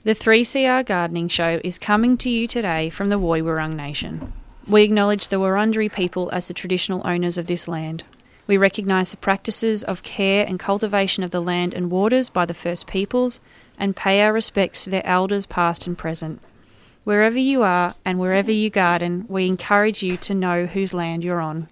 The 3CR Gardening Show is coming to you today from the Woi Wurrung Nation. We acknowledge the Wurundjeri people as the traditional owners of this land. We recognise the practices of care and cultivation of the land and waters by the First Peoples and pay our respects to their elders past and present. Wherever you are and wherever you garden, we encourage you to know whose land you're on.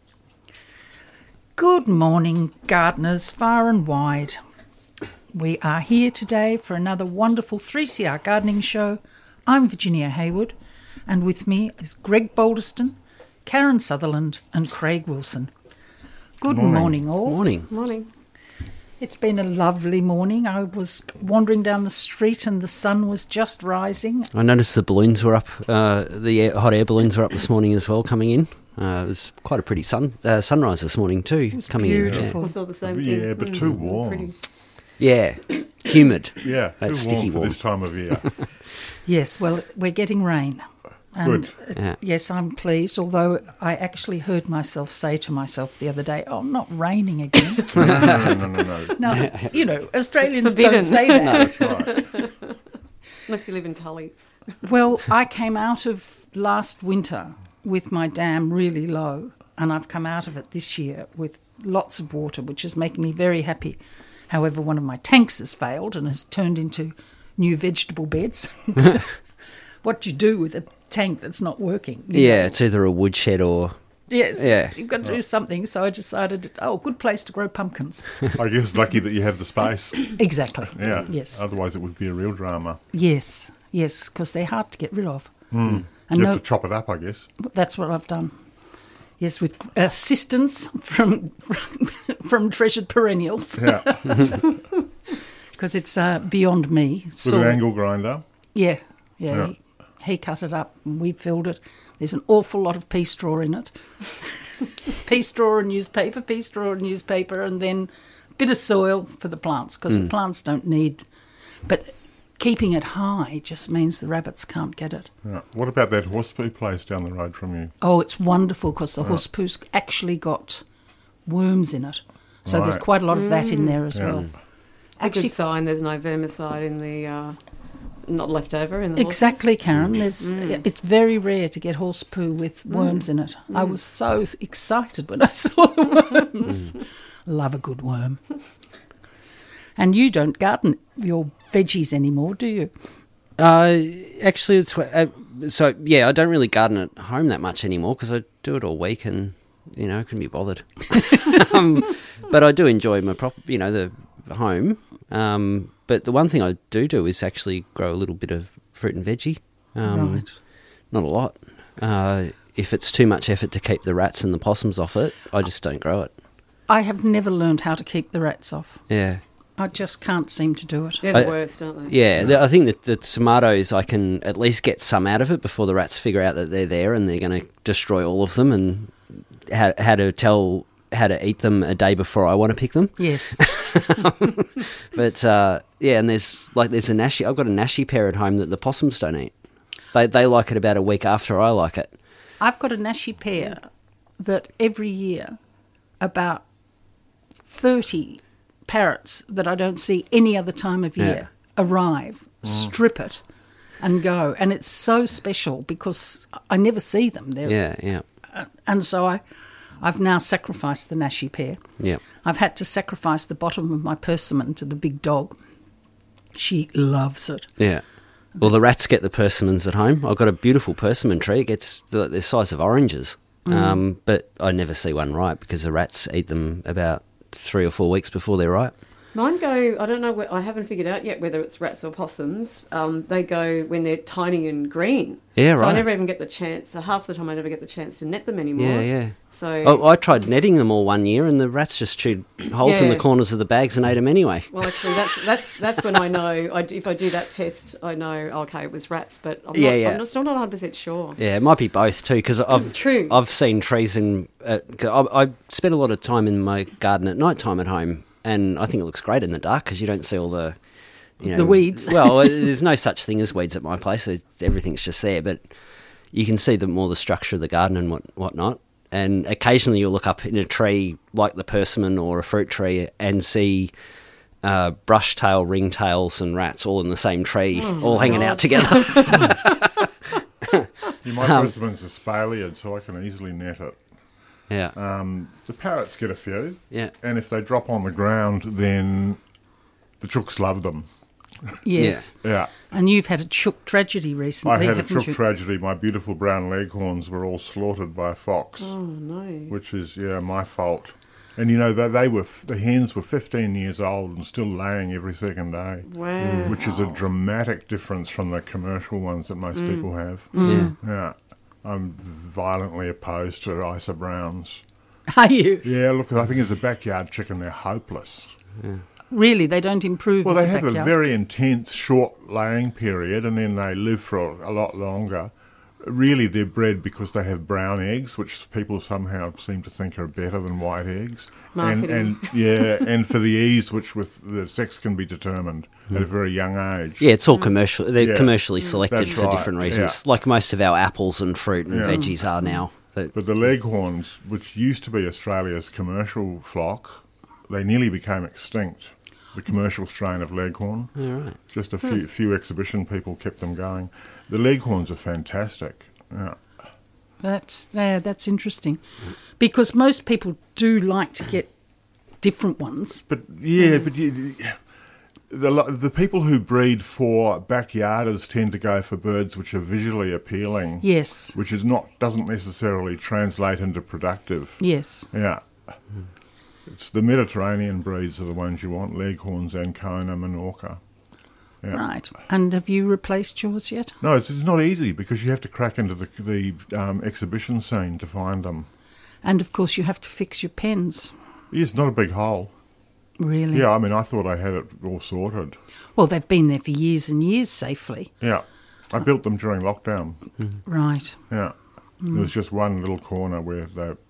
Good morning, gardeners far and wide. We are here today for another wonderful 3CR gardening show. I'm Virginia Hayward, and with me is Greg Balderston, Karen Sutherland and Craig Wilson. Good morning all. Morning. It's been a lovely morning. I was wandering down the street and the sun was just rising. I noticed the balloons were up, hot air balloons were up this morning as well, coming in. It was quite a pretty sunrise this morning too. It was coming beautiful. in. I saw the same thing. Yeah, but too warm. Pretty. Yeah, humid. Yeah, That's too sticky warm for warm. this time of year. Yes, well, we're getting rain. And Good. Yeah. yes, I'm pleased, although I actually heard myself say to myself the other day, oh, not raining again. No. No, you know, Australians forbidden. don't say that. That's right. Unless you live in Tully. Well, I came out of last winter with my dam really low, and I've come out of it this year with lots of water, which is making me very happy. However, one of my tanks has failed and has turned into new vegetable beds. What do you do with a tank that's not working? You know? It's either a woodshed or... Yes, Yeah. you've got to do something. So I decided, good place to grow pumpkins. I guess lucky that you have the space. Exactly. Yeah. Yes. Otherwise, it would be a real drama. Yes, because they're hard to get rid of. You And have to chop it up, I guess. that's what I've done. Yes, with assistance from Treasured Perennials, Yeah. because it's beyond me. With an angle grinder. Yeah. Yeah. He cut it up and we filled it. There's an awful lot of pea straw in it. Pea straw and newspaper, and then a bit of soil for the plants, because the plants don't need... But keeping it high just means the rabbits can't get it. Yeah. What about that horse poo place down the road from you? Oh, it's wonderful, because the horse poo's actually got worms in it. So there's Right. quite a lot of that in there as Yeah. well. It's a good sign there's no vermicide in the... not left over in the horses. Exactly, Karen. It's very rare to get horse poo with worms in it. I was so excited when I saw the worms. Love a good worm. And you don't garden your veggies anymore, do you? Actually, it's... I don't really garden at home that much anymore because I do it all week and, I couldn't be bothered. But I do enjoy my the home. But the one thing I do is actually grow a little bit of fruit and veggie. Right. Not a lot. If it's too much effort to keep the rats and the possums off it, I just don't grow it. I have never learned how to keep the rats off. Yeah. I just can't seem to do it. They're the worst, aren't they? Yeah, I think that the tomatoes, I can at least get some out of it before the rats figure out that they're there and they're going to destroy all of them, and how to eat them a day before I want to pick them. Yes. But and there's a nashi. I've got a nashi pear at home that the possums don't eat. They like it about a week after I like it. I've got a nashi pear that every year about 30 parrots that I don't see any other time of year arrive, strip it and go. And it's so special because I never see them. Yeah. And so I've now sacrificed the nashi pear. Yeah. I've had to sacrifice the bottom of my persimmon to the big dog. She loves it. Yeah. Well, the rats get the persimmons at home. I've got a beautiful persimmon tree. It gets the size of oranges. But I never see one ripe because the rats eat them about 3 or 4 weeks before they're ripe. Mine go, I don't know, I haven't figured out yet whether it's rats or possums. They go when they're tiny and green. Yeah, so right. I never even get the chance, so half the time I never get the chance to net them anymore. Yeah. So I tried netting them all one year and the rats just chewed holes in the corners of the bags and ate them anyway. Well, actually, that's when I know, if I do that test, I know, okay, it was rats, but I'm still not 100% sure. Yeah, it might be both too, because I've seen trees in... I spend a lot of time in my garden at night time at home, and I think it looks great in the dark because you don't see all the... the weeds. Well, there's no such thing as weeds at my place. Everything's just there, but you can see the structure of the garden and whatnot. And occasionally you'll look up in a tree like the persimmon or a fruit tree and see brush-tail, ringtails and rats all in the same tree, all hanging out together. My Brisbane's a spaliard, so I can easily net it. Yeah. The parrots get a few. Yeah. And if they drop on the ground, then the chooks love them. Yes. Yeah. And you've had a chook tragedy recently, I had a haven't chook you? tragedy. My beautiful brown leghorns were all slaughtered by a fox. Oh, no. Which is, my fault. And, the hens were 15 years old and still laying every second day. Wow. Which is a dramatic difference from the commercial ones that most people have. Yeah. I'm violently opposed to Isa Browns. Are you? Yeah, look, I think as a backyard chicken, they're hopeless. Yeah. Really, they don't improve Well, as they a have backyard? a very intense short laying period, and then they live for a lot longer. Really, they're bred because they have brown eggs, which people somehow seem to think are better than white eggs. Marketing. And for the ease which with the sex can be determined at a very young age. Yeah, it's all commercial. They're Yeah. commercially selected That's for right, different reasons, yeah. like most of our apples and fruit and Yeah. veggies are now. But the leghorns, which used to be Australia's commercial flock, they nearly became extinct. The commercial strain of leghorn. All right. Just a few exhibition people kept them going. The leghorns are fantastic. Yeah. That's interesting, because most people do like to get different ones. But the people who breed for backyarders tend to go for birds which are visually appealing. Yes. Which doesn't necessarily translate into productive. Yes. Yeah. It's the Mediterranean breeds are the ones you want: leghorns, Ancona, Minorca. Yeah. Right. And have you replaced yours yet? No, it's not easy because you have to crack into the exhibition scene to find them. And of course, you have to fix your pens. It's not a big hole. Really? Yeah, I mean, I thought I had it all sorted. Well, they've been there for years and years safely. Yeah, I built them during lockdown. Right. Yeah, there was just one little corner where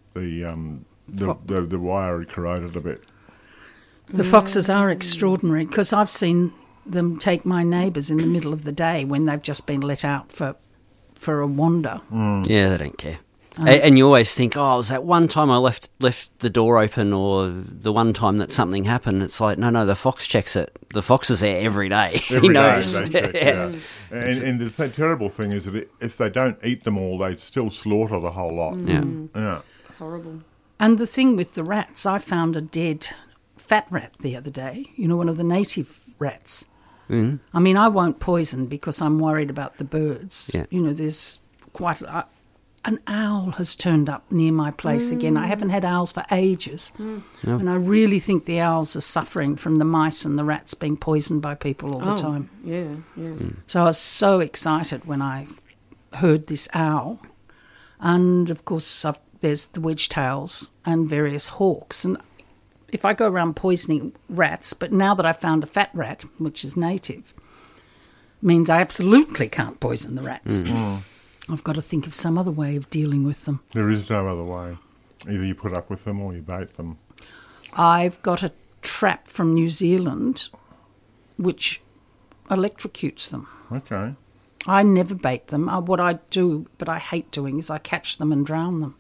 the wire had corroded a bit. The foxes are extraordinary, because I've seen them take my neighbours in the middle of the day when they've just been let out for a wander. Yeah, they don't care. And you always think, it was that one time I left the door open, or the one time that something happened. It's like, no, the fox checks it. The fox is there every day. He knows. They check, yeah. And the terrible thing is that if they don't eat them all, they still slaughter the whole lot. Yeah. It's horrible. And the thing with the rats, I found a dead fat rat the other day, one of the native rats. Mm. I mean, I won't poison because I'm worried about the birds. Yeah. There's quite... an owl has turned up near my place again. I haven't had owls for ages. No. And I really think the owls are suffering from the mice and the rats being poisoned by people all the time. Yeah. So I was so excited when I heard this owl. And, of course, there's the wedge-tails and various hawks. And if I go around poisoning rats, but now that I've found a fat rat, which is native, means I absolutely can't poison the rats. I've got to think of some other way of dealing with them. There is no other way. Either you put up with them or you bait them. I've got a trap from New Zealand which electrocutes them. Okay. I never bait them. What I do, but I hate doing, is I catch them and drown them.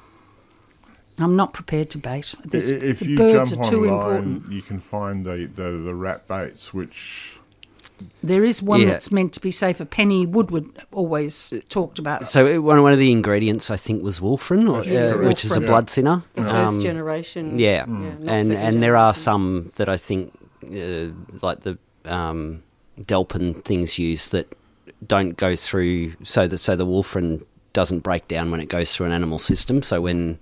I'm not prepared to bait. If the you birds jump are too online, important. you can find the rat baits, which... There is one Yeah. that's meant to be safer. Penny Woodward always talked about. So one of the ingredients, I think, was wolfrin, which is a wolfrin. blood thinner. The first generation. Yeah, not second and there are generation. some that I think, like the Delpin things used, that don't go through, so the wolfrin doesn't break down when it goes through an animal system. So when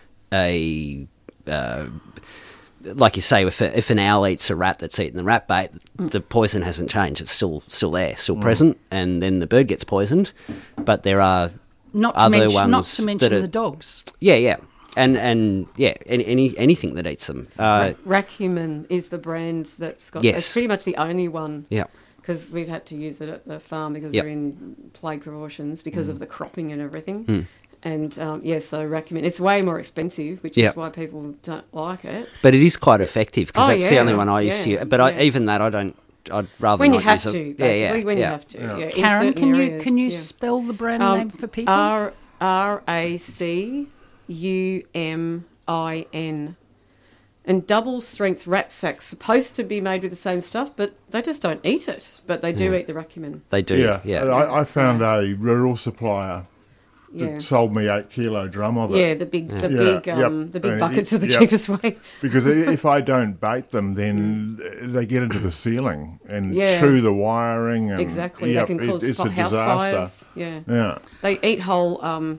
like you say, if an owl eats a rat that's eaten the rat bait, the poison hasn't changed. It's still there, still present, and then the bird gets poisoned. But there are Not to other mention, ones that the are, dogs. Yeah, and anything that eats them. Rackhuman is the brand that's got. Yes. It's pretty much the only one. Yeah. Because we've had to use it at the farm because Yep. we're in plague precautions because of the cropping and everything. And so Rackhuman, it's way more expensive, which Yep. is why people don't like it. But it is quite effective because Oh, that's the yeah. only one I used to Yeah, use. But yeah. even that, I'd rather When not you have use to, it. basically, when you yeah. have to. Yeah. Yeah. In Karen, certain areas, can you yeah. spell the brand name for people? RACUMIN. And double strength rat sacks supposed to be made with the same stuff, but they just don't eat it. But they do eat the Racumin. They do, yeah. I found a rural supplier that sold me 8 kilo drum of it. Yeah, the big buckets are the cheapest way. Because if I don't bait them, then they get into the ceiling and chew the wiring. And, exactly, they can cause house fires. Yeah, they eat whole.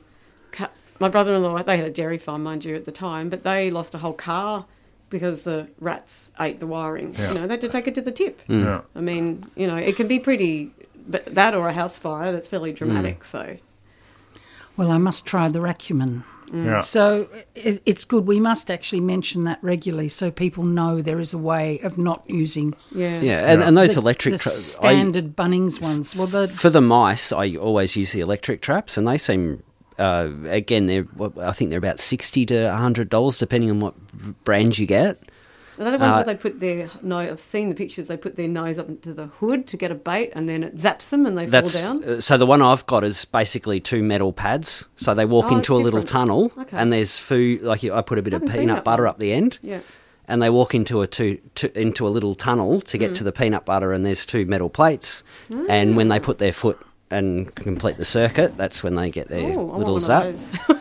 My brother-in-law, they had a dairy farm, mind you, at the time, but they lost a whole car because the rats ate the wiring. Yeah. You know, they had to take it to the tip. Yeah. I mean, you know, it can be pretty, but that or a house fire, that's fairly dramatic. So. Well, I must try the Racumin. Yeah. So it's good. We must actually mention that regularly so people know there is a way of not using and those electric the standard Bunnings ones. Well, for the mice, I always use the electric traps, and they seem, again, I think they're about $60 to $100, depending on what brand you get. Are they the ones where they put their I've seen the pictures. They put their nose up into the hood to get a bait, and then it zaps them, and they fall down. So the one I've got is basically 2 metal pads. So they walk into a little tunnel, and there's food. Like I put a bit of peanut butter up the end, and they walk into into a little tunnel to get to the peanut butter, and there's 2 metal plates. And when they put their foot and complete the circuit, that's when they get their little zap.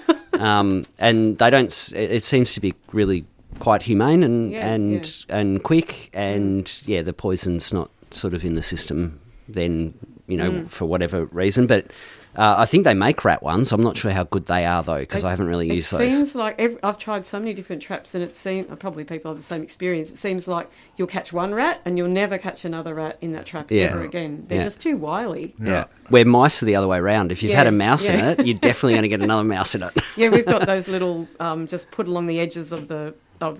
And they don't. It seems to be really quite humane and quick, and the poison's not sort of in the system then, for whatever reason. But I think they make rat ones. I'm not sure how good they are though, because I haven't really used those. It seems like I've tried so many different traps, and it seems probably people have the same experience. It seems like you'll catch one rat and you'll never catch another rat in that trap ever again. They're just too wily. Yeah. Where mice are the other way around. If you've had a mouse in it, you're definitely going to get another mouse in it. Yeah, we've got those little just put along the edges of the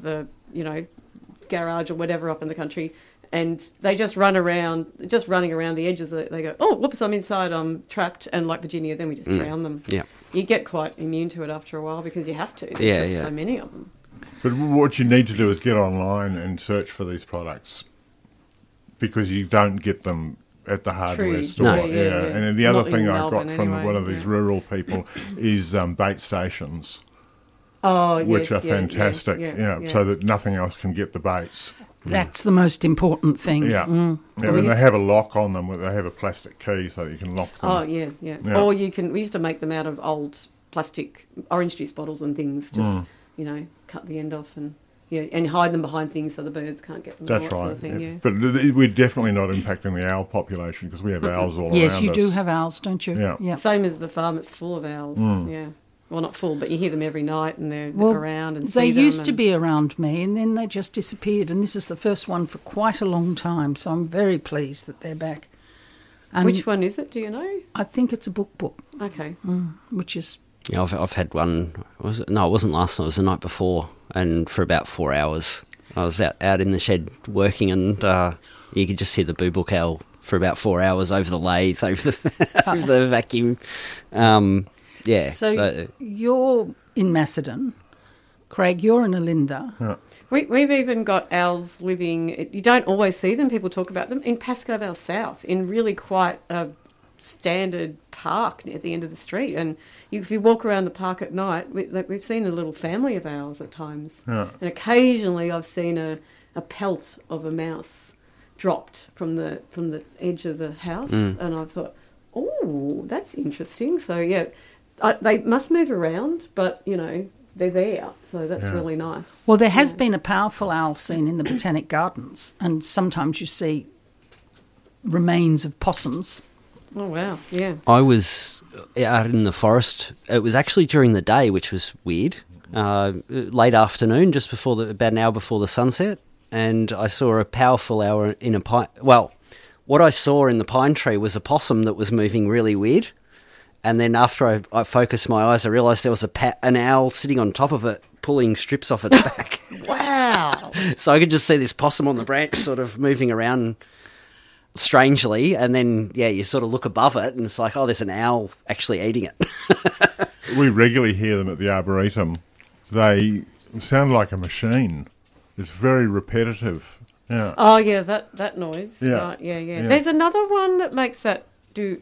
garage or whatever up in the country, and they just running around the edges. They go, oh, whoops, I'm inside, I'm trapped, and like Virginia, then we just drown them. Yeah, you get quite immune to it after a while because you have to. There's just so many of them. But what you need to do is get online and search for these products, because you don't get them at the hardware store. No. And the other thing I got from one of these rural people is bait stations. Which are fantastic, so that nothing else can get the baits. That's the most important thing. And they have a lock on them. They have a plastic key so you can lock them. Oh, yeah. Or we used to make them out of old plastic orange juice bottles and things, just, cut the end off and hide them behind things so the birds can't get them. That's right. Sort of thing, But we're definitely not impacting the owl population, because we have owls all around us. Yes, you do have owls, don't you? Yeah. Same as the farm, it's full of owls, Well, not full, but you hear them every night, and they're around and see them. They used to be around me, and then they just disappeared. And this is the first one for quite a long time, so I'm very pleased that they're back. And which one is it? Do you know? I think it's a book. Okay. Which is... Yeah, I've had one. It wasn't last night. It was the night before, and for about 4 hours, I was out in the shed working, and you could just hear the boo-book owl for about 4 hours over the lathe, over the vacuum. So you're in Macedon. Craig, you're in Olinda. Yeah. We've even got owls living... You don't always see them. People talk about them in Pascoe Vale South, in really quite a standard park near the end of the street. And if you walk around the park at night, we've seen a little family of owls at times. Yeah. And occasionally I've seen a pelt of a mouse dropped from the edge of the house. And I thought, oh, that's interesting. So, they must move around, but, they're there, so that's really nice. Well, there has been a powerful owl seen in the Botanic Gardens, and sometimes you see remains of possums. Oh, wow, yeah. I was out in the forest. It was actually during the day, which was weird. Late afternoon, just about an hour before the sunset, and I saw a powerful owl in a pine... Well, what I saw in the pine tree was a possum that was moving really weird. And then after I focused my eyes, I realised there was an owl sitting on top of it, pulling strips off its back. Wow. So I could just see this possum on the branch sort of moving around strangely. And then, you sort of look above it and it's like, oh, there's an owl actually eating it. We regularly hear them at the Arboretum. They sound like a machine. It's very repetitive. Yeah. Oh, yeah, that noise. Yeah. Right, yeah. There's another one that makes that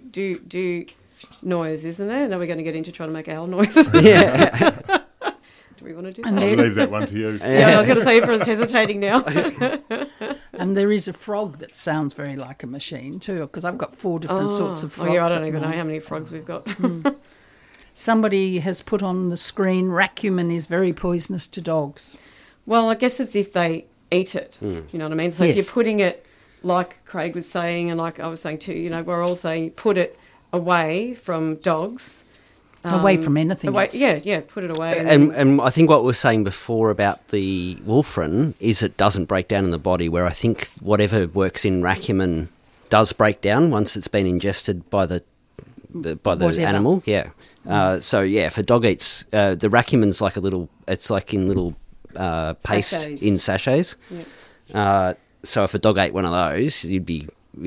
do noise, isn't there? Now we're going to get into trying to make owl noise. Yeah. Do we want to do And that? I'll leave that one to you. Yeah, I was going to say everyone's hesitating now. And there is a frog that sounds very like a machine too, because I've got 4 different sorts of frogs. Oh, yeah, I at don't the even know moment. how many frogs we've got. Somebody has put on the screen, racumen is very poisonous to dogs. Well, I guess it's if they eat it. You know what I mean? So if Yes. you're putting it, like Craig was saying, and like I was saying too, you know, we're all saying put it away from dogs. Away from anything Away, else. yeah, put it away. And I think what we were saying before about the Wolfram is it doesn't break down in the body, where I think whatever works in racumen does break down once it's been ingested by the Whatever. animal. Yeah. So yeah, if a dog eats the racumen's like it's like in little paste Sachets. in sachets. Yeah. So if a dog ate one of those, you'd be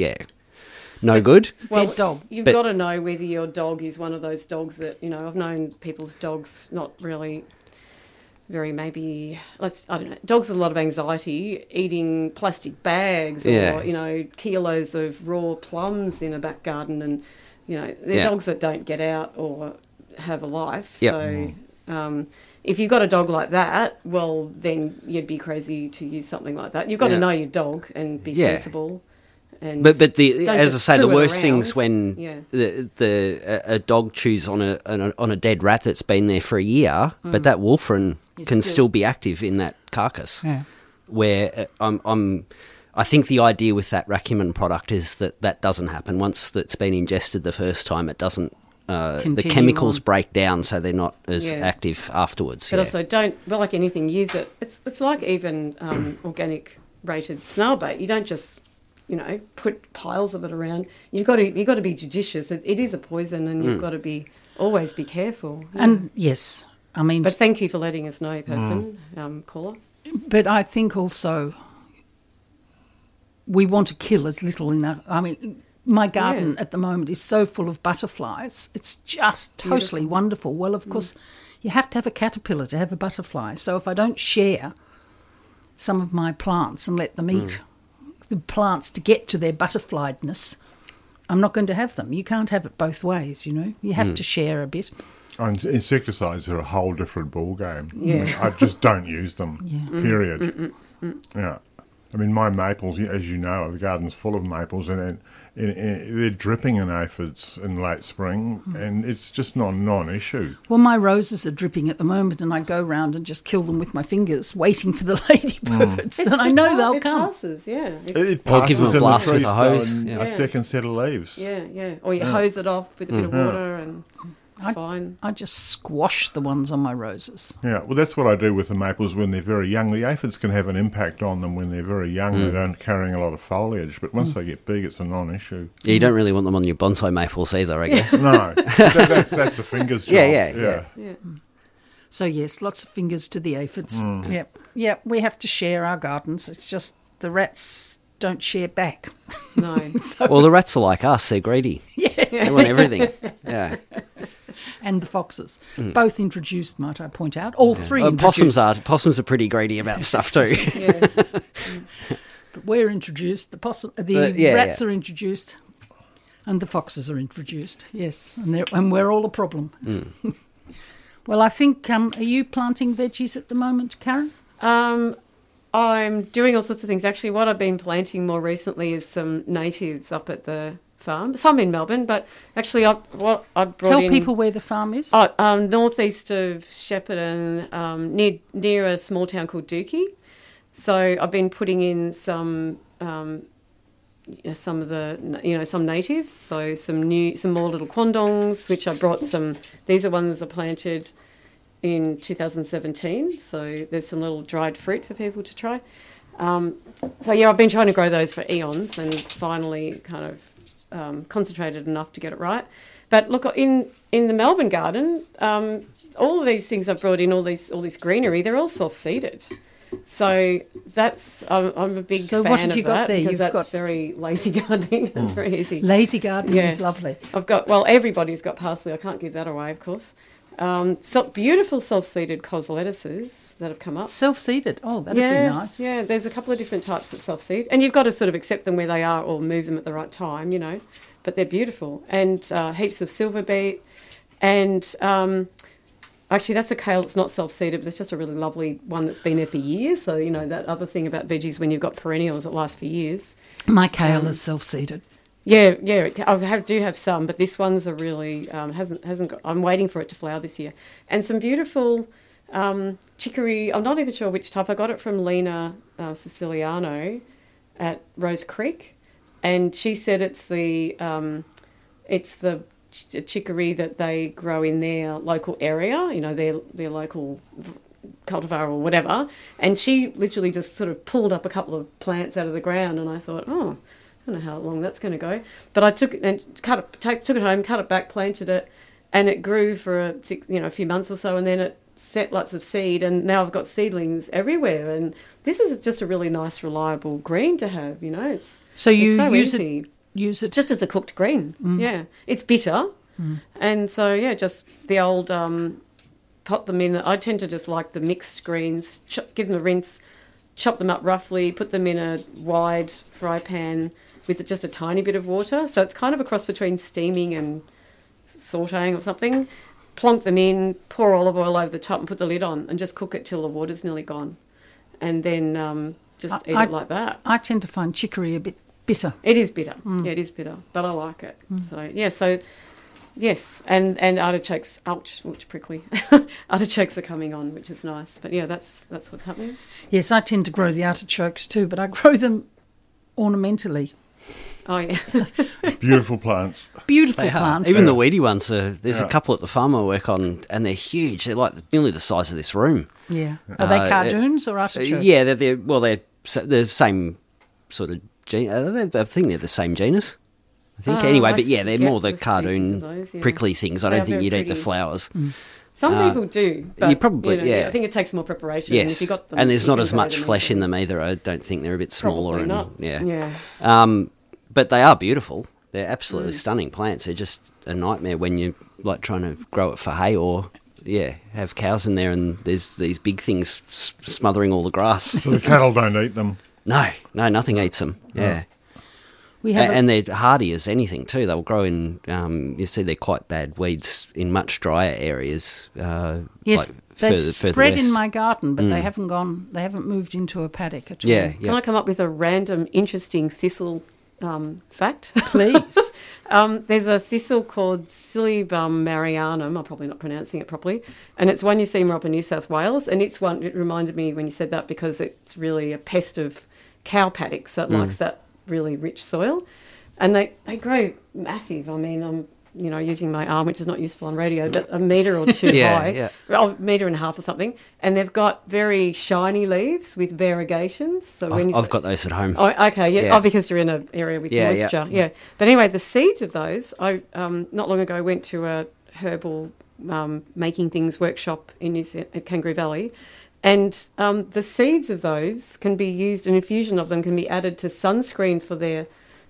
no good. Dead dog. You've But- got to know whether your dog is one of those dogs that, you know, I've known people's dogs not really very maybe, I don't know, dogs with a lot of anxiety eating plastic bags Yeah. or, you know, kilos of raw plums in a back garden and, you know, they're Yeah. dogs that don't get out or have a life. Yep. So if you've got a dog like that, well, then you'd be crazy to use something like that. You've got Yeah. to know your dog and be Yeah. sensible. And But don't as I just say, the screw it worst around. thing's when Yeah. a dog chews on a dead rat that's been there for a year, but that Wolfram It's can still- still be active in that carcass. Yeah. Where I think the idea with that racumen product is that doesn't happen once that's been ingested the first time. It doesn't. The Continue chemicals on. break down, so they're not as Yeah. active afterwards. But yeah. also don't, well, like anything, use it. It's like even organic rated snail bait. You don't just, you know, put piles of it around. You've got to be judicious. It is a poison, and you've got to always be careful. Yeah. And yes, I mean, But thank you for letting us know, person, caller. but I think also we want to kill as little in our, I mean, my garden Yeah. at the moment is so full of butterflies. It's just totally wonderful. Well, of course, you have to have a caterpillar to have a butterfly. So if I don't share some of my plants and let them eat the plants to get to their butterfliedness, I'm not going to have them. You can't have it both ways, you know. You have to share a bit. And insecticides are a whole different ball game. Yeah. I just don't use them. Yeah. Period. Yeah. I mean, my maples, as you know, the garden's full of maples, and they're dripping in aphids in late spring, and it's just not a non-issue. Well, my roses are dripping at the moment, and I go round and just kill them with my fingers, waiting for the ladybirds. And I know they'll it come. passes, yeah. It Or give them a passes and blast the with trees a hose, grow in yeah. a second set of leaves. Yeah. Or you hose it off with a bit of water, and it's fine. I just squash the ones on my roses. Yeah, well, that's what I do with the maples when they're very young. The aphids can have an impact on them when they're very young. They don't carrying a lot of foliage, but once they get big, it's a non-issue. You don't really want them on your bonsai maples either, I guess. No, that's a finger's job. Yeah. Yeah. So, yes, lots of fingers to the aphids. Yep, we have to share our gardens. It's just the rats don't share back. No. Well, the rats are like us; they're greedy. Yes. They want everything. Yeah. And the foxes. Both introduced, might I point out. All three Possums introduced. Possums are pretty greedy about stuff too. Yeah. But we're introduced. The yeah, rats yeah. are introduced. And the foxes are introduced, yes. And we're all a problem. Well, I think, are you planting veggies at the moment, Karen? I'm doing all sorts of things. Actually, what I've been planting more recently is some natives up at the farm. Some in Melbourne, but actually, I brought Tell in... people where the farm is. northeast of Shepparton, near a small town called Dookie. So I've been putting in some of the, some natives. So some more little quandongs, which I brought some. These are ones I planted in 2017. So there's some little dried fruit for people to try. I've been trying to grow those for eons, and finally kind of concentrated enough to get it right. But look, in the Melbourne garden, all of these things I've brought in, all this greenery, they're all self-seeded. So that's I'm a big So fan what have of you got that there? because You've that's got- very lazy gardening. That's very easy. Lazy gardening Yeah. is lovely. I've got everybody's got parsley. I can't give that away, of course. So beautiful self-seeded cos lettuces that have come up. Self-seeded. Oh, that'd be nice. Yeah, there's a couple of different types that self-seed. And you've got to sort of accept them where they are or move them at the right time, But they're beautiful. And heaps of silver beet. And Actually, that's a kale that's not self-seeded, but it's just a really lovely one that's been there for years. So, that other thing about veggies, when you've got perennials that last for years. My kale is self-seeded. Yeah. Do have some, but this one's a really hasn't got. I'm waiting for it to flower this year, and some beautiful chicory. I'm not even sure which type. I got it from Lena Siciliano at Rose Creek, and she said it's the chicory that they grow in their local area. Their local cultivar or whatever. And she literally just sort of pulled up a couple of plants out of the ground, and I thought, I don't know how long that's going to go. But I took it and took it home, cut it back, planted it, and it grew for a few months or so, and then it set lots of seed, and now I've got seedlings everywhere. And this is just a really nice, reliable green to have. It's So you it's so use easy. Use it Just as a cooked green. Yeah. It's bitter. And so, just the old pot them in. I tend to just like the mixed greens, give them a rinse, chop them up roughly, put them in a wide fry pan with just a tiny bit of water. So it's kind of a cross between steaming and sautéing or something. Plonk them in, pour olive oil over the top and put the lid on and just cook it till the water's nearly gone. And then just eat it like that. I tend to find chicory a bit bitter. It is bitter. Yeah, it is bitter, but I like it. So yes, and artichokes. Ouch, prickly. Artichokes are coming on, which is nice. But that's what's happening. Yes, I tend to grow the artichokes too, but I grow them ornamentally. Oh yeah, Beautiful plants. Beautiful They are. plants. Even the weedy ones. There's Yeah. a couple at the farm I work on, and they're huge. They're like nearly the size of this room. Yeah. Are they cardoons or artichokes? Yeah, they're the same sort of genus. I think they're the same genus. I think anyway, I but they're forget more the the species cardoon of those, yeah. prickly things. I They don't are think very you'd eat the pretty. flowers. some people do. But, you probably, I think it takes more preparation. And Yes, if you got them, and there's you not can as grow much them flesh in easily. them either. I don't think they're a bit smaller. Probably and, not. Yeah. But they are beautiful. They're absolutely stunning plants. They're just a nightmare when you're like trying to grow it for hay or have cows in there and there's these big things smothering all the grass. So the cattle don't eat them. No, nothing eats them. Yeah. We have And they're hardy as anything too. They'll grow in. You see, they're quite bad weeds in much drier areas. yes, like they've further spread west. in my garden, but they haven't gone. They haven't moved into a paddock at all. Yeah, Can I come up with a random, interesting thistle fact? Please. There's a thistle called Silybum marianum. I'm probably not pronouncing it properly. And it's one you see more up in New South Wales. And it reminded me when you said that because it's really a pest of cow paddocks. So it likes that really rich soil. And they grow massive. I mean, I'm using my arm, which is not useful on radio, but a metre or two high. A metre and a half or something. And they've got very shiny leaves with variegations. So I've got those at home. Oh, okay, yeah. Yeah. Oh, because you're in an area with Yeah, moisture, yeah. But anyway, the seeds of those, I not long ago went to a herbal making things workshop at Kangaroo Valley, and the seeds of those can be used. An infusion of them can be added to sunscreen for their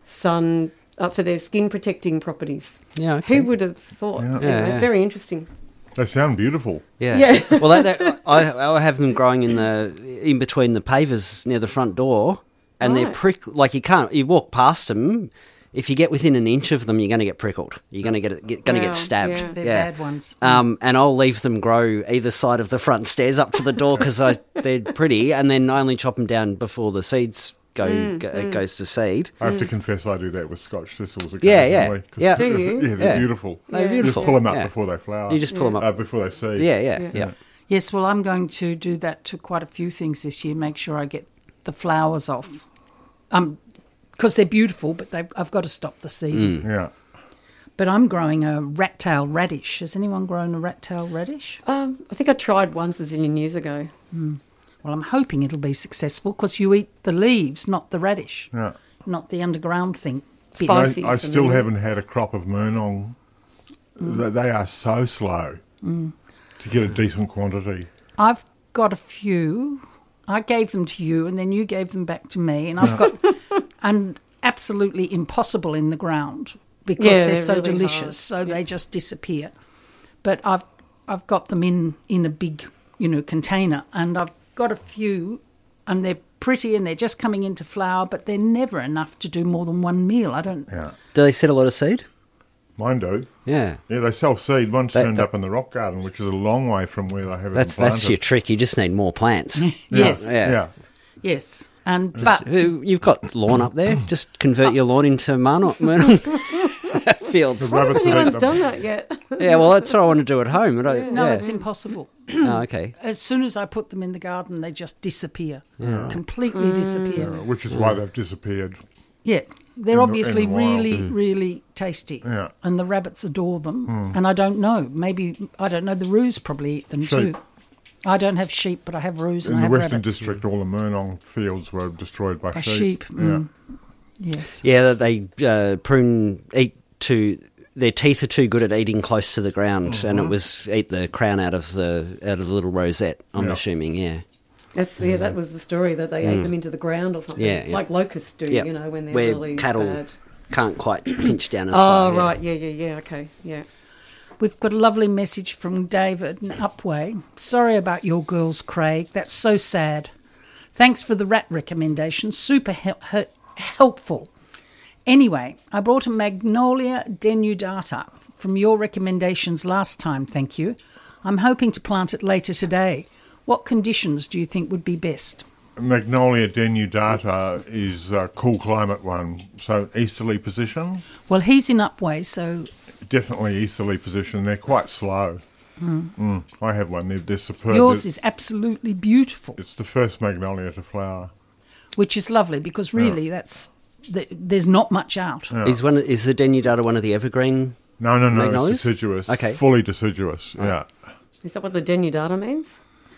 for their skin protecting properties. Yeah, okay. Who would have thought? Yeah. Anyway, Yeah. very interesting. They sound beautiful. Yeah. Yeah. Well, I have them growing in between the pavers near the front door, and they're Right. like you walk past them. If you get within an inch of them, you're going to get prickled. You're going to Wow, get stabbed. yeah. They're bad ones. And I'll leave them grow either side of the front stairs up to the door because they're pretty, and then I only chop them down before the seeds goes to seed. I have to confess I do that with Scotch thistles Yeah, occasionally. 'cause yeah. Do you? Yeah, they're Yeah. beautiful. They're Yeah. You beautiful. just pull them up Yeah. before they flower. You just pull them up. Before they seed. Yeah. Yes, well, I'm going to do that to quite a few things this year. Make sure I get the flowers off, because they're beautiful, but I've got to stop the seeding. Yeah. But I'm growing a rat-tail radish. Has anyone grown a rat-tail radish? I think I tried once a zillion years ago. Well, I'm hoping it'll be successful because you eat the leaves, not the radish, Yeah. not the underground thing. bit. Spicy. I still from haven't had a crop of Murnong. They are so slow to get a decent quantity. I've got a few. I gave them to you, and then you gave them back to me, and I've got and absolutely impossible in the ground because Yeah, they're they're so really delicious, hard. so they just disappear. But I've got them in a big container, and I've got a few, and they're pretty, and they're just coming into flower, but they're never enough to do more than one meal. I don't. Yeah. Do they set a lot of seed? Mine do. Yeah. Yeah, they self-seed. One turned that- up in the rock garden, which is a long way from where they have That's it planted. your trick. You just need more plants. Yes. Yeah. Yes. And but You've got lawn up there. Just convert your lawn into Murnau fields. The What rabbits if have anyone's eaten done them. that yet? Yeah, well, that's what I want to do at home. no, it's impossible. Oh, okay. As soon as I put them in the garden, they just disappear, completely disappear. Which is why they've disappeared. Yeah, they're In obviously the wild. really, really tasty. Yeah. And the rabbits adore them. And I don't know. Maybe, I don't know, the roos probably eat them Sheep. too. I don't have sheep, but I have roos and In I the have Western rabbits. District, all the Murnong fields were destroyed by By sheep. sheep, Yeah. Yes. Yeah, they their teeth are too good at eating close to the ground, and it was eat the crown out of the little rosette. I'm Yeah. assuming, yeah. That was the story, that they ate them into the ground or something. Yeah, yeah. Like locusts do, Yeah. when they're Where really cattle bad. can't quite pinch down as far. Oh, yeah. right. Yeah. Okay. Yeah. We've got a lovely message from David in Upway. Sorry about your girls, Craig. That's so sad. Thanks for the rat recommendation. Super helpful. Anyway, I brought a Magnolia denudata from your recommendations last time, thank you. I'm hoping to plant it later today. What conditions do you think would be best? Magnolia denudata is a cool climate one, so easterly position. Well, he's in Upway, so Definitely easterly position. They're quite slow. I have one. They're superb. yours is absolutely beautiful, It's the first magnolia to flower. which is lovely because really there's not much out. Yeah. Is the denudata one of the evergreen? No, Magnolias? it's deciduous. Okay. Fully deciduous, yeah. Is that what the denudata means?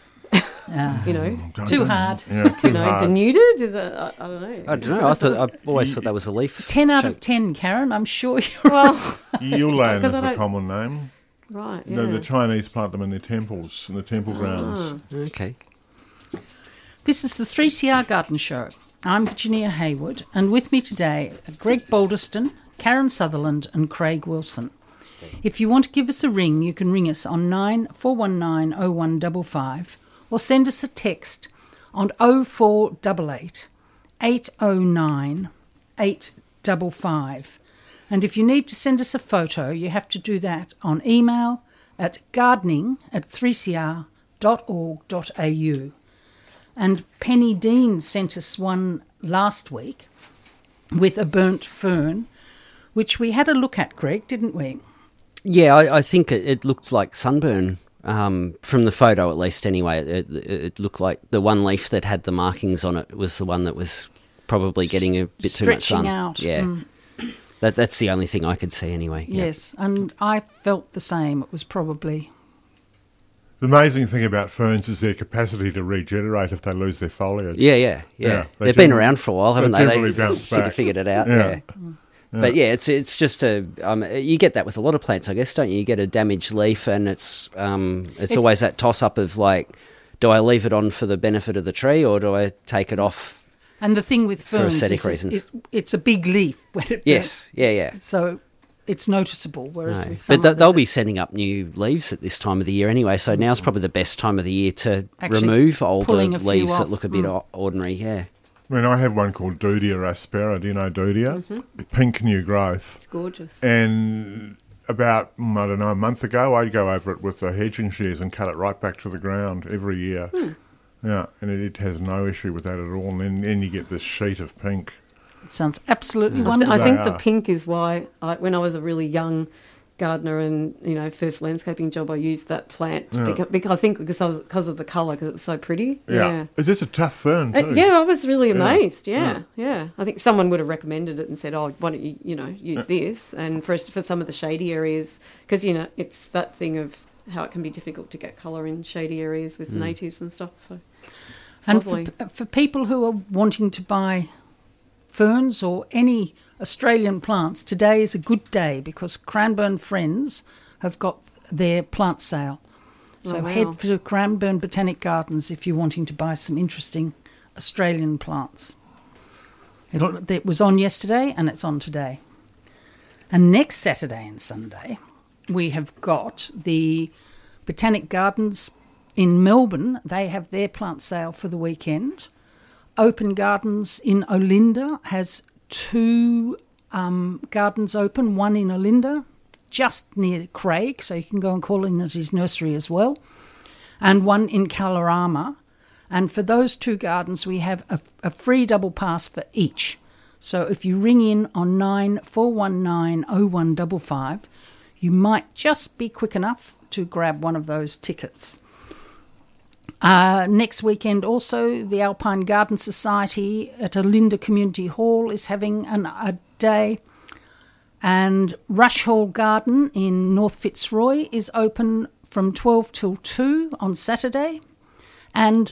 Too hard. Yeah, too hard. Denuded? Is that, I don't know. I don't know. I always thought that was a leaf. 10 out shape. of 10, Karen. I'm sure you're Well, Yulan Because I is the don't- common name. right. Yeah. The Chinese plant them in their temples, in the temple grounds. Okay. This is the 3CR Garden Show. I'm Virginia Hayward, and with me today are Greg Balderston, Karen Sutherland, and Craig Wilson. If you want to give us a ring, you can ring us on 9419 0155 or send us a text on 0488 809 855. And if you need to send us a photo, you have to do that on email at gardening@3cr.org.au. And Penny Dean sent us one last week with a burnt fern, which we had a look at, Greg, didn't we? Yeah, I think it looked like sunburn from the photo, at least. Anyway, it looked like the one leaf that had the markings on it was the one that was probably getting a bit too much sun. Stretching out. Yeah, that's the only thing I could see anyway. Yeah. Yes, and I felt the same. It was probably... The amazing thing about ferns is their capacity to regenerate if they lose their foliage. Yeah. Yeah, they They've been generally- around for a while, haven't they they? generally bounce back. Figured it out. Yeah. Yeah. But yeah, it's just you get that with a lot of plants, I guess, don't you? You get a damaged leaf, and it's always that toss up of like, do I leave it on for the benefit of the tree, or do I take it off? And the thing with For ferns aesthetic is reasons. it's a big leaf when it Yes, yeah. burns, so it's noticeable, whereas No. with some But they'll others be it's- sending up new leaves at this time of the year anyway, so now's probably the best time of the year to Actually remove older pulling a few leaves that off. look a bit ordinary, yeah. I mean, I have one called Dudia aspera. Do you know Dudia? Pink new growth. It's gorgeous. And about, I don't know, a month ago, I'd go over it with the hedging shears and cut it right back to the ground every year. Yeah, and it has no issue with that at all. And then you get this sheet of pink. It sounds absolutely I wonderful. think They the are. pink is why, when I was a really young gardener and first landscaping job, I used that plant because I think because of the colour, because it was so pretty. Yeah. It's just a tough fern, too. Yeah, I was really amazed. Yeah. I think someone would have recommended it and said, "Oh, why don't you, use this?" And for some of the shady areas, because it's that thing of how it can be difficult to get colour in shady areas with natives and stuff. So, it's And lovely. for people who are wanting to buy ferns or any Australian plants, today is a good day because Cranbourne Friends have got their plant sale. So Oh, wow. head for Cranbourne Botanic Gardens if you're wanting to buy some interesting Australian plants. It was on yesterday and it's on today. And next Saturday and Sunday, we have got the Botanic Gardens in Melbourne. They have their plant sale for the weekend. Open Gardens in Olinda has two gardens open, one in Olinda just near Craig, so you can go and call in at his nursery as well, and one in Kalorama. And for those 2 gardens, we have a free double pass for each. So if you ring in on 94190155, you might just be quick enough to grab one of those tickets. Next weekend also, the Alpine Garden Society at Olinda Community Hall is having a day, and Rush Hall Garden in North Fitzroy is open from 12 till 2 on Saturday. And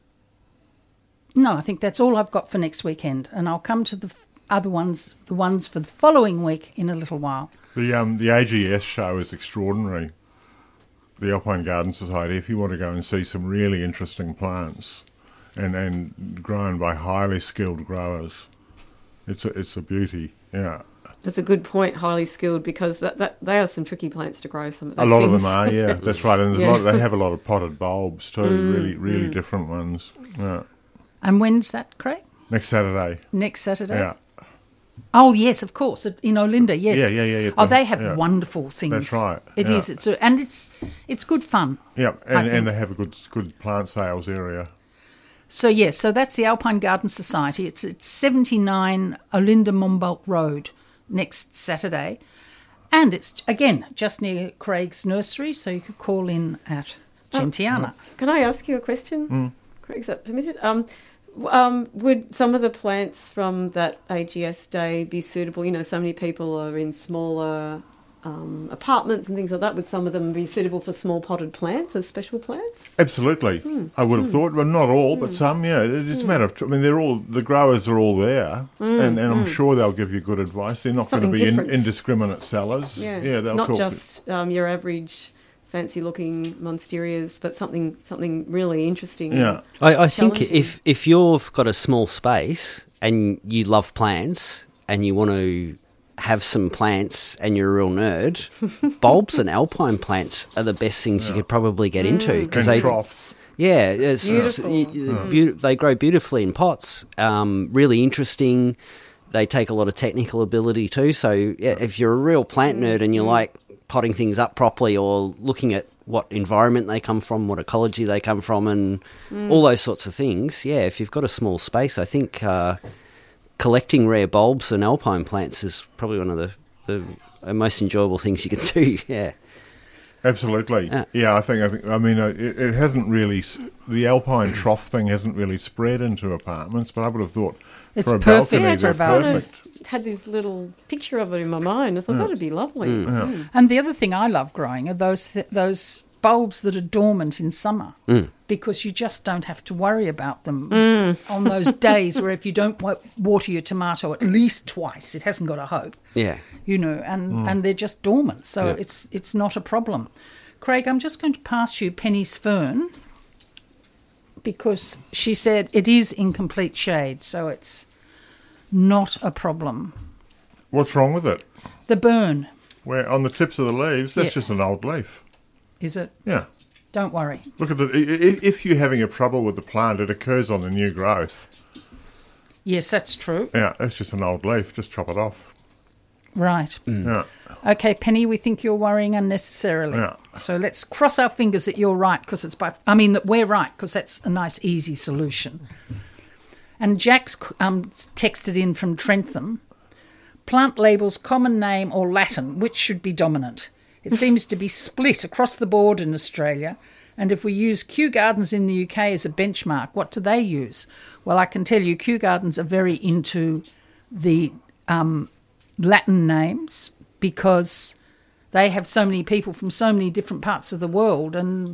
no, I think that's all I've got for next weekend, and I'll come to the other ones, the ones for the following week in a little while. The AGS show is extraordinary. The Alpine Garden Society, if you want to go and see some really interesting plants and grown by highly skilled growers, it's a beauty, yeah. That's a good point, highly skilled, because that they are some tricky plants to grow, some of those A lot things. of them are, yeah, that's right. And there's Yeah. they have a lot of potted bulbs too, really different ones. Yeah. And when's that, Craig? Next Saturday. Next Saturday? Yeah. Oh, yes, of course, in Olinda, yes. Yeah. Oh, they have Yeah. wonderful things. That's right, It yeah. is. It's good fun. Yeah, I think. and they have a good plant sales area. So, yes, so that's the Alpine Garden Society. It's at 79 Olinda Mombolt Road next Saturday. And it's, again, just near Craig's nursery, so you could call in at Gentiana. Can I ask you a question? Craig, is that permitted? Would some of the plants from that AGS day be suitable? You know, so many people are in smaller apartments and things like that. Would some of them be suitable for small potted plants as special plants? Absolutely. I would have thought, well, not all, but some, yeah. It's a matter of, I mean, the growers are all there, and I'm sure they'll give you good advice. They're not going to Something be different. indiscriminate sellers. Yeah, they'll not talk. just your average fancy-looking monsterias, but something really interesting. Yeah. I think Challenging. if you've got a small space and you love plants and you want to have some plants and you're a real nerd, bulbs and alpine plants are the best things you could probably get into. And They, troughs. yeah, Beautiful. they grow beautifully in pots, really interesting. They take a lot of technical ability too. So yeah, if you're a real plant nerd and you like potting things up properly or looking at what environment they come from, what ecology they come from, and all those sorts of things, yeah, if you've got a small space, I think collecting rare bulbs and alpine plants is probably one of the most enjoyable things you can do, yeah. Absolutely. Yeah. Yeah, I mean, it hasn't really, the alpine trough thing hasn't really spread into apartments, but I would have thought It's for a perfect balcony, for that's a balcony. perfect. Had this little picture of it in my mind. I thought that'd be lovely. And the other thing I love growing are those bulbs that are dormant in summer, because you just don't have to worry about them on those days where if you don't water your tomato at least twice, it hasn't got a hope. Yeah. You know, and they're just dormant, so Yeah. it's not a problem. Craig, I'm just going to pass you Penny's fern because she said it is in complete shade, so it's not a problem. What's wrong with it? The burn, Where on the tips of the leaves, that's Yeah. just an old leaf. is it? Yeah. Don't worry. Look at if you're having a trouble with the plant, it occurs on the new growth. Yes, that's true. Yeah, that's just an old leaf. Just chop it off. Right. Yeah. Okay, Penny, we think you're worrying unnecessarily. Yeah. So let's cross our fingers that you're right, that we're right, because that's a nice, easy solution. And Jack's texted in from Trentham. Plant labels, common name or Latin, which should be dominant? It seems to be split across the board in Australia. And if we use Kew Gardens in the UK as a benchmark, what do they use? Well, I can tell you Kew Gardens are very into the Latin names because they have so many people from so many different parts of the world, and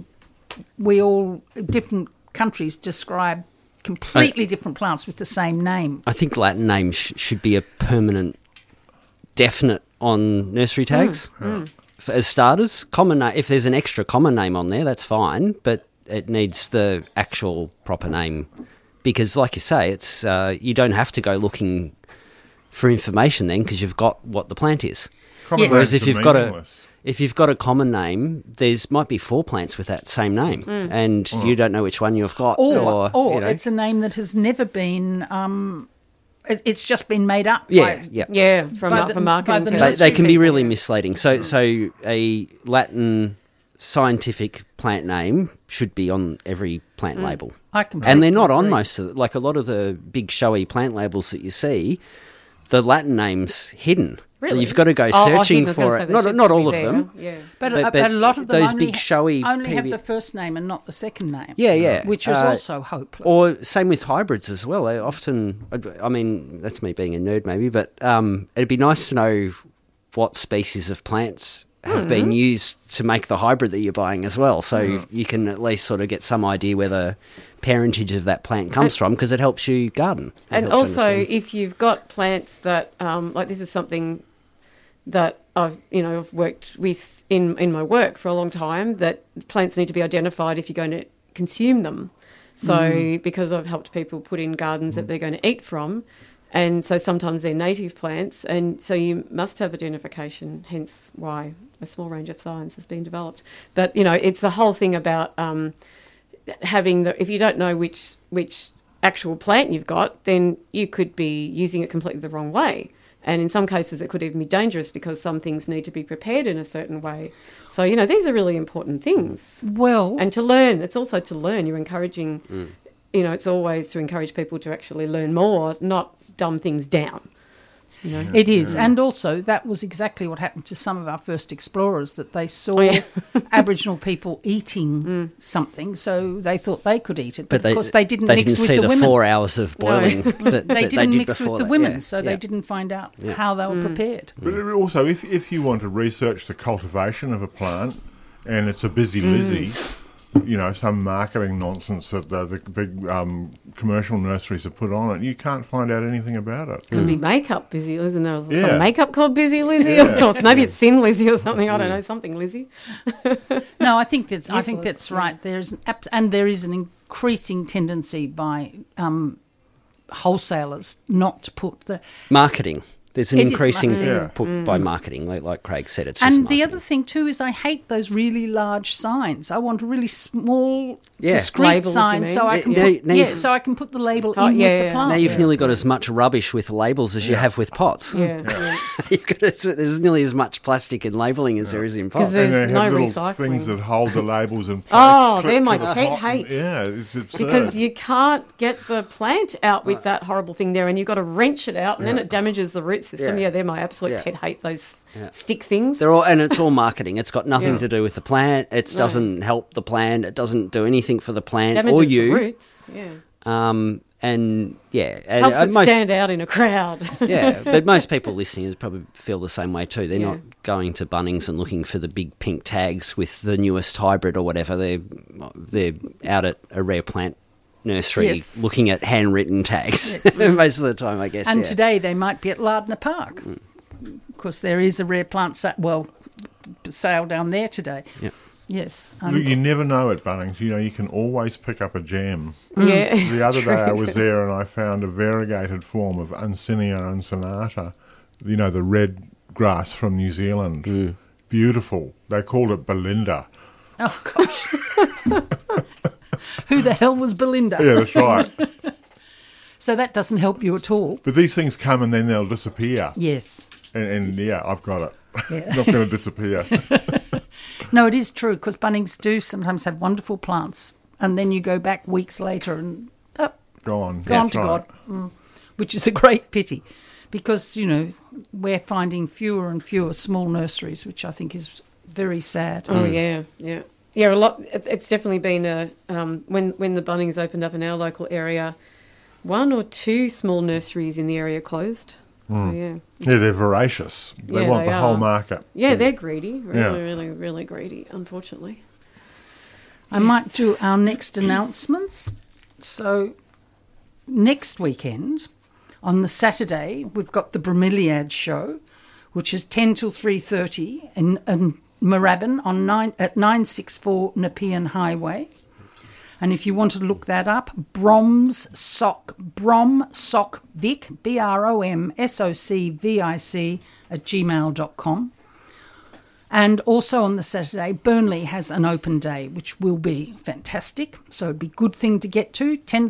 different countries describe completely different plants with the same name. I think Latin names should be a permanent, definite on nursery tags. As starters, common name, if there's an extra common name on there, that's fine, but it needs the actual proper name because, like you say, it's you don't have to go looking for information then because you've got what the plant is. Common Yes. Whereas names if are you've got meaningless. if you've got a common name, there's might be 4 plants with that same name, and you don't know which one you've got, Or you know. it's a name that has never been It's just been made up. Yeah, by- yeah. Yeah, from By the- marketing. by the people. They can be people, really yeah. misleading. So a Latin scientific plant name should be on every plant label. I completely And they're not on agree. most of like a lot of the big showy plant labels that you see, the Latin name's hidden. Really? You've got to go Oh, searching hidden, I was gonna for say it. they Not should not still all be of there. them. Yeah. But But a lot of them those only, big showy only have PB the first name and not the second name. Yeah, yeah. Which is also hopeless. Or same with hybrids as well. They often, I mean, that's me being a nerd maybe, but it'd be nice to know what species of plants have been used to make the hybrid that you're buying as well. So you can at least sort of get some idea where the parentage of that plant comes from, because it helps you garden. It And helps you also, understand. if you've got plants that, like this is something that I've worked with in my work for a long time, that plants need to be identified if you're going to consume them. So because I've helped people put in gardens that they're going to eat from, and so sometimes they're native plants, and so you must have identification, hence why a small range of science has been developed. But, it's the whole thing about having if you don't know which actual plant you've got, then you could be using it completely the wrong way. And in some cases, it could even be dangerous because some things need to be prepared in a certain way. So, these are really important things. well, And to learn, it's also to learn. You're encouraging, it's always to encourage people to actually learn more, not dumb things down. it is. And also, that was exactly what happened to some of our first explorers, that they saw Aboriginal people eating something, so they thought they could eat it. But, of course, they didn't mix with see the the women. 4 hours of boiling that They that didn't did mix before with the that. women, Yeah, so yeah. they didn't find out how they were prepared. But also, if you want to research the cultivation of a plant, and it's a busy Lizzie, some marketing nonsense that the big commercial nurseries have put on it, you can't find out anything about it. Could be makeup Busy, isn't there? Yeah. Some makeup called Busy Lizzie, Yeah. or maybe it's Thin Lizzie or something. I don't know, something Lizzie. No, I think that's Useless, right. There is an increasing tendency by wholesalers not to put the. Marketing. There's an It is increasing marketing. Yeah. put by marketing, like Craig said. It's just And the marketing. other thing too is I hate those really large signs. I want a really small, Yeah. discreet Labels, you sign mean? so I can Yeah, put, now you've- so I can put the label Oh, in yeah, with the yeah. plant. Now you've nearly got as much rubbish with labels as you have with pots. Yeah. You've got there's nearly as much plastic in labelling as there is in pots. There's and they no have little recycling. things that hold the labels in place. Oh, clipped they're my to the pet top and- hate. Yeah, it's absurd. Because you can't get the plant out with that horrible thing there, and you've got to wrench it out, and then it damages the root system. Yeah. Yeah, they're my absolute Yeah. pet hate, those stick things. They're all, and it's all marketing. It's got nothing Yeah. to do with the plant. It doesn't help the plant. It doesn't do anything for the plant damages or the you. roots. Yeah. And yeah, and, Helps it most, stand out in a crowd. yeah, but most people listening probably feel the same way too. They're Yeah. not going to Bunnings and looking for the big pink tags with the newest hybrid or whatever. They're out at a rare plant nursery Yes. looking at handwritten tags most of the time, I guess. And yeah. today they might be at Lardner Park, because there is a rare plant sale down there today. Yep. Yes. Look, you never know at Bunnings. You can always pick up a gem. Yeah. The other day I was there and I found a variegated form of Uncinia uncinnata, the red grass from New Zealand. Beautiful. They called it Belinda. Oh gosh. Who the hell was Belinda? Yeah, that's right. So that doesn't help you at all. But these things come and then they'll disappear. Yes. And yeah, I've got it. Yeah. Not going to disappear. No, it is true, because Bunnings do sometimes have wonderful plants, and then you go back weeks later and Gone. gone That's to right. God, which is a great pity, because we're finding fewer and fewer small nurseries, which I think is very sad. Oh yeah. A lot. It's definitely been when the Bunnings opened up in our local area, 1 or 2 small nurseries in the area closed. So, yeah, Yeah, they're voracious. They Yeah, want they the whole are. market. yeah, they're greedy. Really, Yeah. really, really greedy. Unfortunately. I might do our next announcements. So next weekend, on the Saturday, we've got the Bromeliad show, which is 10 till 3:30 in Moorabbin at 964 Nepean Highway. And if you want to look that up, Brom Sock Vic, BROMSOCVIC @gmail.com. And also on the Saturday, Burnley has an open day, which will be fantastic. So it'd be a good thing to get to, 10